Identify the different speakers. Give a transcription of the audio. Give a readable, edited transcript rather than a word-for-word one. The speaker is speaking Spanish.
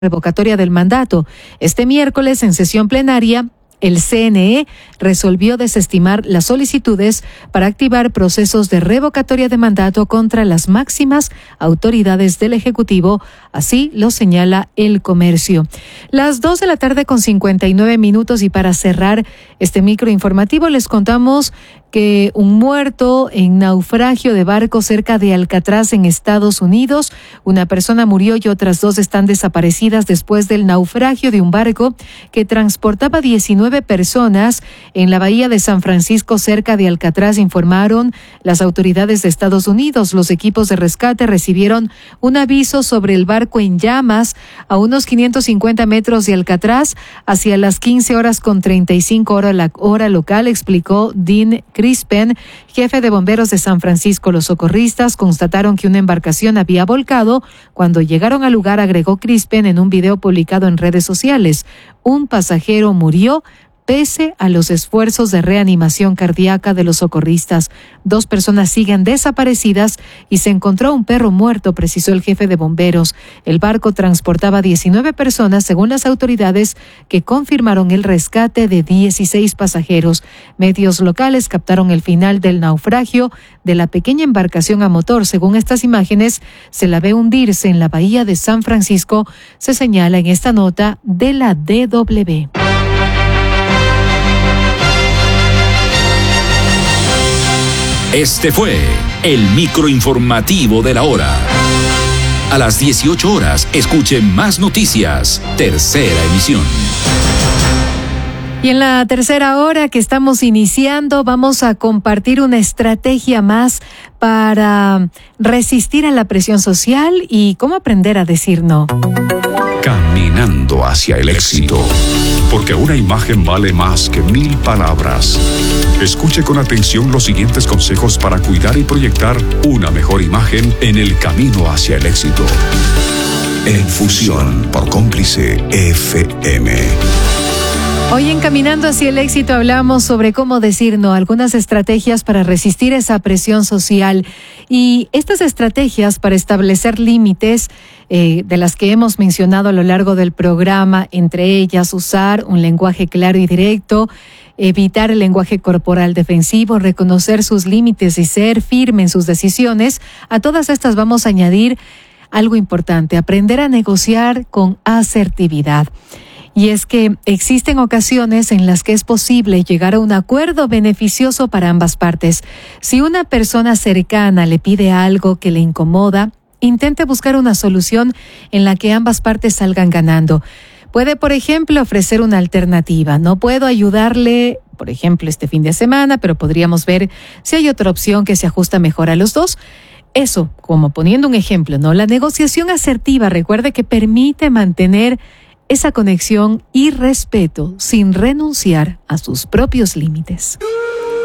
Speaker 1: revocatoria del mandato. Este miércoles, en sesión plenaria, el CNE resolvió desestimar las solicitudes para activar procesos de revocatoria de mandato contra las máximas autoridades del Ejecutivo, así lo señala El Comercio. Las 2:59 p.m. y para cerrar este microinformativo les contamos que un muerto en naufragio de barco cerca de Alcatraz en Estados Unidos. Una persona murió y otras dos están desaparecidas después del naufragio de un barco que transportaba 19 personas en la bahía de San Francisco cerca de Alcatraz, informaron las autoridades de Estados Unidos. Los equipos de rescate recibieron un aviso sobre el barco en llamas a unos 550 metros de Alcatraz hacia las 15:35 hora local, explicó Dean Crispen, jefe de bomberos de San Francisco. Los socorristas constataron que una embarcación había volcado. Cuando llegaron al lugar, agregó Crispen en un video publicado en redes sociales, un pasajero murió pese a los esfuerzos de reanimación cardíaca de los socorristas. 2 personas siguen desaparecidas y se encontró un perro muerto, precisó el jefe de bomberos. El barco transportaba 19 personas, según las autoridades, que confirmaron el rescate de 16 pasajeros. Medios locales captaron el final del naufragio de la pequeña embarcación a motor. Según estas imágenes, se la ve hundirse en la bahía de San Francisco, se señala en esta nota de la DW.
Speaker 2: Este fue el microinformativo de la hora. A las 18 horas, escuche más noticias. Tercera emisión.
Speaker 1: Y en la tercera hora que estamos iniciando, vamos a compartir una estrategia más para resistir a la presión social y cómo aprender a decir no.
Speaker 3: Caminando hacia el éxito, porque una imagen vale más que 1000 palabras. Escuche con atención los siguientes consejos para cuidar y proyectar una mejor imagen en el camino hacia el éxito. En Fusión por Cómplice FM.
Speaker 1: Hoy en Caminando hacia el éxito hablamos sobre cómo decir no, algunas estrategias para resistir esa presión social. Y estas estrategias para establecer límites, de las que hemos mencionado a lo largo del programa, entre ellas usar un lenguaje claro y directo, evitar el lenguaje corporal defensivo, reconocer sus límites y ser firme en sus decisiones. A todas estas vamos a añadir algo importante: aprender a negociar con asertividad. Y es que existen ocasiones en las que es posible llegar a un acuerdo beneficioso para ambas partes. Si una persona cercana le pide algo que le incomoda, intente buscar una solución en la que ambas partes salgan ganando. Puede, por ejemplo, ofrecer una alternativa. No puedo ayudarle, por ejemplo, este fin de semana, pero podríamos ver si hay otra opción que se ajusta mejor a los dos. Eso, como poniendo un ejemplo, ¿no? La negociación asertiva, recuerde que permite mantener esa conexión y respeto sin renunciar a sus propios límites.